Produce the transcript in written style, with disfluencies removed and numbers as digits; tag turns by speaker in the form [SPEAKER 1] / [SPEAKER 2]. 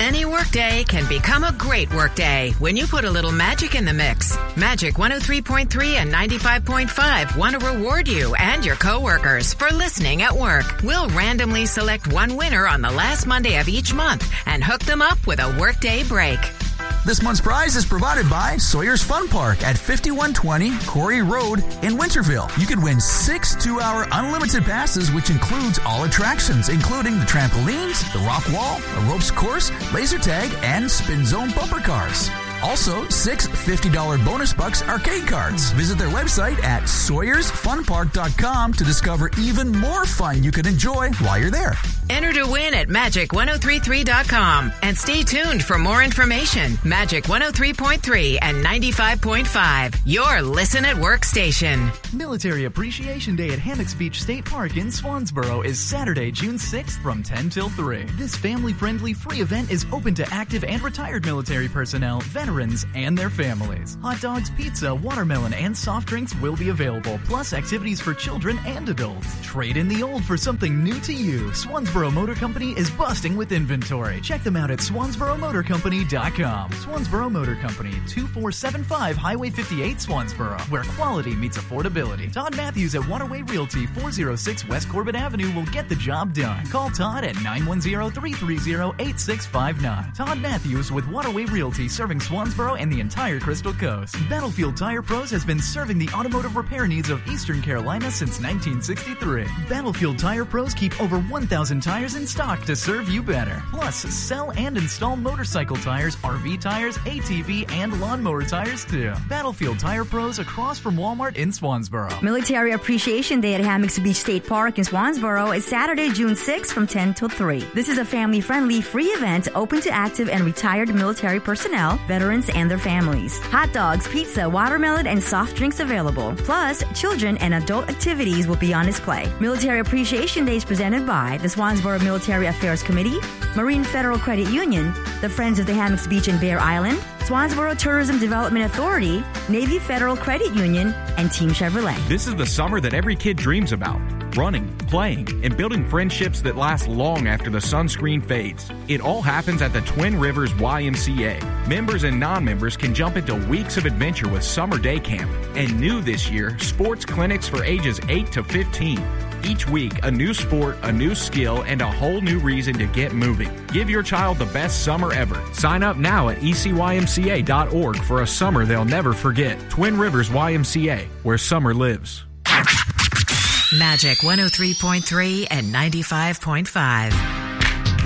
[SPEAKER 1] Any workday can become a great workday when you put a little magic in the mix. Magic 103.3 and 95.5 want to reward you and your coworkers for listening at work. We'll randomly select one winner on the last Monday of each month and hook them up with a workday break.
[SPEAKER 2] This month's prize is provided by Sawyer's Fun Park at 5120 Corey Road in Winterville. You could win 6 2-hour unlimited passes, which includes all attractions, including the trampolines, the rock wall, a ropes course, laser tag, and spin zone bumper cars. Also, 6 $50 bonus bucks arcade cards. Visit their website at SawyersFunPark.com to discover even more fun you can enjoy while you're there.
[SPEAKER 1] Enter to win at Magic1033.com and stay tuned for more information. Magic 103.3 and 95.5, your Listen at Work station.
[SPEAKER 3] Military Appreciation Day at Hammocks Beach State Park in Swansboro is Saturday, June 6th from 10 till 3. This family-friendly free event is open to active and retired military personnel, veterans, and their families. Hot dogs, pizza, watermelon, and soft drinks will be available, plus activities for children and adults. Trade in the old for something new to you. Swansboro Motor Company is busting with inventory. Check them out at SwansboroMotorCompany.com. Swansboro Motor Company, 2475 Highway 58, Swansboro, where quality meets affordability. Todd Matthews at Waterway Realty, 406 West Corbett Avenue will get the job done. Call Todd at 910-330-8659. Todd Matthews with Waterway Realty, serving Swansboro and the entire Crystal Coast. Battlefield Tire Pros has been serving the automotive repair needs of Eastern Carolina since 1963. Battlefield Tire Pros keep over 1,000 tires in stock to serve you better. Plus, sell and install motorcycle tires, RV tires, ATV, and lawnmower tires too. Battlefield Tire Pros across from Walmart in Swansboro.
[SPEAKER 4] Military Appreciation Day at Hammocks Beach State Park in Swansboro is Saturday, June 6th from 10 till 3. This is a family-friendly free event open to active and retired military personnel, veterans, and their families. Hot dogs, pizza, watermelon, and soft drinks available. Plus, children and adult activities will be on display. Military Appreciation Day is presented by the Swansboro Military Affairs Committee, Marine Federal Credit Union, the Friends of the Hammocks Beach and Bear Island, Swansboro Tourism Development Authority, Navy Federal Credit Union, and Team Chevrolet.
[SPEAKER 5] This is the summer that every kid dreams about. Running, playing, and building friendships that last long after the sunscreen fades. It all happens at the Twin Rivers YMCA. Members and non-members can jump into weeks of adventure with Summer Day Camp. And new this year, sports clinics for ages 8 to 15. Each week, a new sport, a new skill, and a whole new reason to get moving. Give your child the best summer ever. Sign up now at ecymca.org for a summer they'll never forget. Twin Rivers YMCA, where summer lives.
[SPEAKER 1] Magic 103.3 and 95.5.